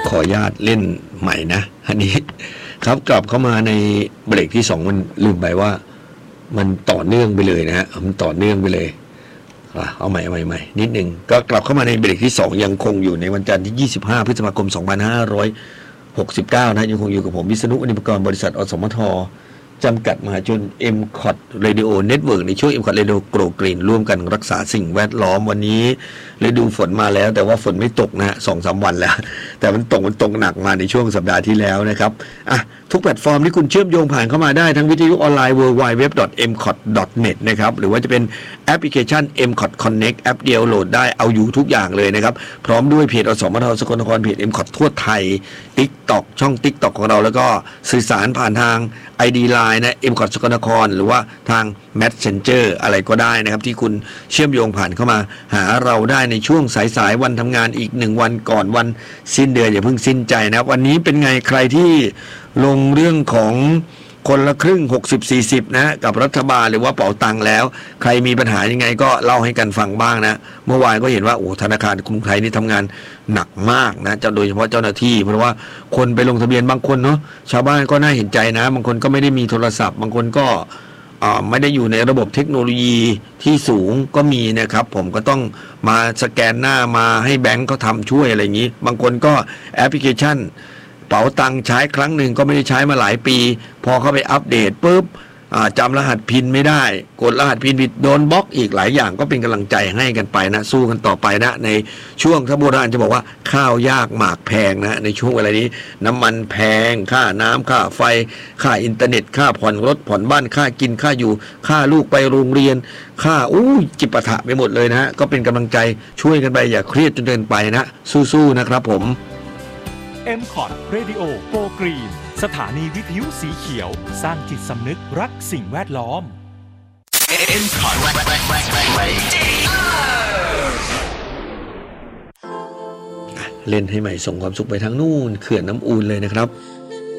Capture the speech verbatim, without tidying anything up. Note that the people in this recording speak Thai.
ขออนุญาตเล่นใหม่นะอันนี้ครับกลับเข้ามาในเบรกที่สองมันลืมไปว่ามันต่อเนื่องไปเลยนะฮะมันต่อเนื่องไปเลยเอาใหม่เอาใหม่ใหม่นิดนึงก็กลับเข้ามาในเบรกที่สองยังคงอยู่ในวันจันทร์ที่ยี่สิบห้าพฤษภาคมสองพันห้าร้อยหกสิบเก้านะยังคงอยู่กับผมวิษณุอนิปกรบริษัทอสมทจำกัดมหาชน เอ็ม ซี โอ ที Radio Network ในช่วง เอ็ม ซี โอ ที Radio Grow Green ร่วมกันรักษาสิ่งแวดล้อมวันนี้ฤดูฝนมาแล้วแต่ว่าฝนไม่ตกนะฮะ สองสาม วันแล้วแต่มันตกมันตกหนักมาในช่วงสัปดาห์ที่แล้วนะครับอ่ะทุกแพลตฟอร์มที่คุณเชื่อมโยงผ่านเข้ามาได้ทั้งวิทยุออนไลน์ ดับเบิลยู ดับเบิลยู ดับเบิลยู ดอท เอ็ม ซี โอ ที ดอท เน็ต นะครับหรือว่าจะเป็นแอปพลิเคชัน เอ็ม ซี โอ ที Connect แอปเดียวโหลดได้เอาอยู่ทุกอย่างเลยนะครับพร้อมด้วยเพจอสมทสกลนครเพจ เอ็ม ซี โอ ที ทั่วไทย TikTok ช่อง TikTok ของเราแล้วก็สื่อสารผ่านทาง ไอ ดี ไลน์ นะ เอ็ม ซี โอ ที สกลนครหรือว่าทาง Messenger อะไรก็ได้นะครับที่คุณเชื่อมโยงผ่านเข้ามาหาเราได้ในช่วงสายๆวันทำงานอีกหนึ่งวันก่อนวันสิ้นเดือนอย่าเพิ่งสิ้นใจนะวันนี้เป็นไงใครที่ลงเรื่องของคนละครึ่ง หกสิบ สี่สิบ นะกับรัฐบาลหรือว่าเป๋าตังแล้วใครมีปัญหายังไงก็เล่าให้กันฟังบ้างนะเมื่อวานก็เห็นว่าโอ้ธนาคารกรุงไทยนี่ทำงานหนักมากนะโดยเฉพาะเจ้าหน้าที่เพราะว่าคนไปลงทะเบียนบางคนเนาะชาวบ้านก็น่าเห็นใจนะบางคนก็ไม่ได้มีโทรศัพท์บางคนก็ไม่ได้อยู่ในระบบเทคโนโลยีที่สูงก็มีนะครับผมก็ต้องมาสแกนหน้ามาให้แบงก์เขาทำช่วยอะไรอย่างนี้บางคนก็แอปพลิเคชันเป๋าตังใช้ครั้งหนึ่งก็ไม่ได้ใช้มาหลายปีพอเข้าไปอัปเดตปุ๊บจำรหัสพินไม่ได้กดรหัสพินผิดโดนบล็อกอีกหลายอย่างก็เป็นกำลังใจให้กันไปนะสู้กันต่อไปนะในช่วงถ้าโบราณจะบอกว่าข้าวยากหมากแพงนะในช่วงเวลานี้น้ำมันแพงค่าน้ำค่าไฟค่าอินเทอร์เน็ตค่าผ่อนรถผ่อนบ้านค่ากินค่าอยู่ค่าลูกไปโรงเรียนค่าอู้จิปาถะไปหมดเลยนะก็เป็นกำลังใจช่วยกันไปอย่าเครียดจนเกินไปนะสู้ๆนะครับผมเอ็ม ซี โอ ที Radio Go Green สถานีวิทยุสีเขียวสร้างจิตสำนึกรักสิ่งแวดล้อม เอ็ม ซี โอ ทีเล่นให้ใหม่ส่งความสุขไปทั้งนู่นเขื่อนน้ำอูนเลยนะครับ